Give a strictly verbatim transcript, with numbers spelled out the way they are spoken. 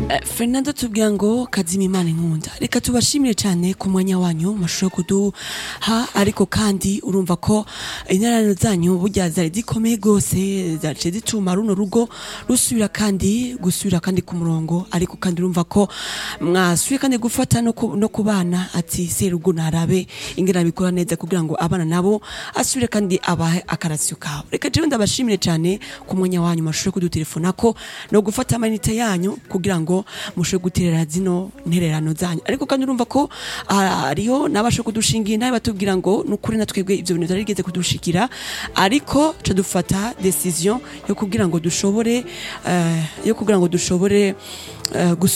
Fernando tubwira ngo kazima imana inkunda reka tubashimire cyane ku mwanya wanyu mashobora kuduha ariko kandi urumva ko interano zanyu burya zari zikomeye gose zace zituma runo rugo rusubira kandi gusubira kandi ku murongo ariko kandi urumva ko mwasuye kandi gufata no ku, no kubana ati serugo narabe ingera bikora neza kugira ngo abana nabo asubire kandi abahe akarasyo kawe reka je ndabashimire cyane ku mwanya wanyu mashobora kudutelefona ko no gufata amanite yanyu kugira ngo mushe guterera zino ntererano zanyu ariko kandi urumva ko ariyo nabashe kudushingira naye batubwira ngo nukuri natwebwe ivyo bintu zarigeze kudushikira ariko ca dufata decision yo kugira ngo dushobore uh, yo kugira ngo dushobore uh,